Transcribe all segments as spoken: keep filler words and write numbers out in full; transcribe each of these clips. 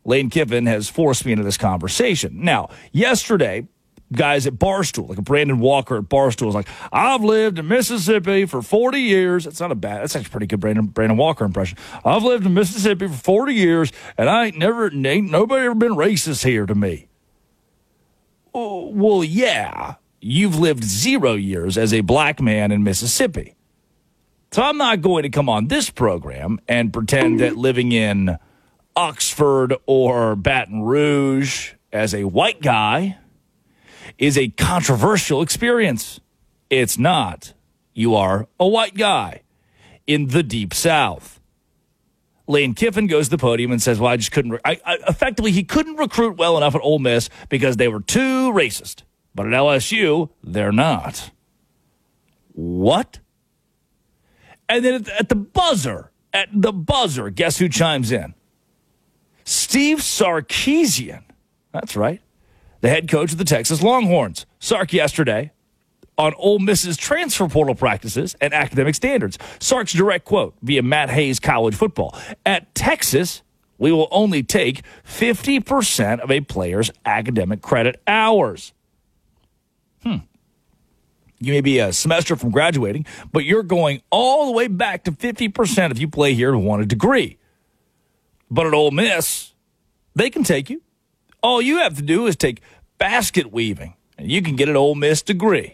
Lane Kiffin has forced me into this conversation. Now, yesterday, guys at Barstool, like a Brandon Walker at Barstool, was like, I've lived in Mississippi for forty years. It's not a bad, that's actually a pretty good Brandon, Brandon Walker impression. I've lived in Mississippi for forty years, and I ain't never, ain't nobody ever been racist here to me. Oh, well, yeah, you've lived zero years as a black man in Mississippi. So I'm not going to come on this program and pretend that living in Oxford or Baton Rouge as a white guy is a controversial experience. It's not. You are a white guy in the Deep South. Lane Kiffin goes to the podium and says, well, I just couldn't. Re- I, I, effectively, he couldn't recruit well enough at Ole Miss because they were too racist. But at L S U, they're not. What? And then at the, at the buzzer, at the buzzer, guess who chimes in? Steve Sarkisian. That's right. The head coach of the Texas Longhorns. Sark yesterday on Ole Miss's transfer portal practices and academic standards. Sark's direct quote via Matt Hayes College Football. At Texas, we will only take fifty percent of a player's academic credit hours. Hmm. You may be a semester from graduating, but you're going all the way back to fifty percent if you play here and want a degree. But at Ole Miss, they can take you. All you have to do is take basket weaving, and you can get an Ole Miss degree.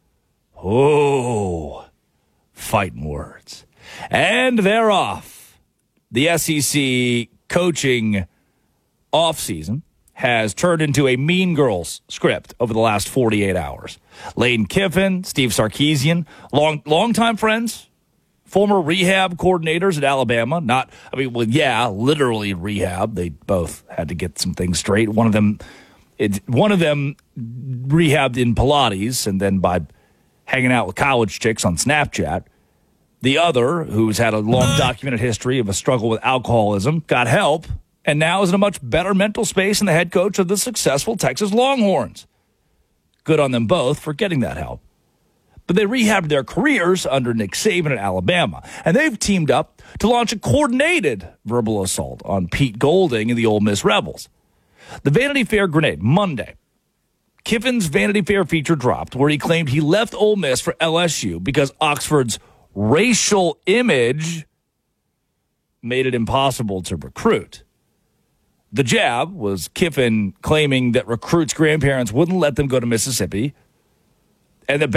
Oh, fighting words. And they're off. The S E C coaching offseason has turned into a Mean Girls script over the last forty-eight hours. Lane Kiffin, Steve Sarkisian, long longtime friends, former rehab coordinators at Alabama. Not, I mean, well, yeah, literally rehab. They both had to get some things straight. One of them, it, one of them rehabbed in Pilates and then by hanging out with college chicks on Snapchat. The other, who's had a long documented history of a struggle with alcoholism, got help and now is in a much better mental space than the head coach of the successful Texas Longhorns. Good on them both for getting that help. But they rehabbed their careers under Nick Saban at Alabama, and they've teamed up to launch a coordinated verbal assault on Pete Golding and the Ole Miss Rebels. The Vanity Fair grenade, Monday. Kiffin's Vanity Fair feature dropped where he claimed he left Ole Miss for L S U because Oxford's racial image made it impossible to recruit. The jab was Kiffin claiming that recruits' grandparents wouldn't let them go to Mississippi, and that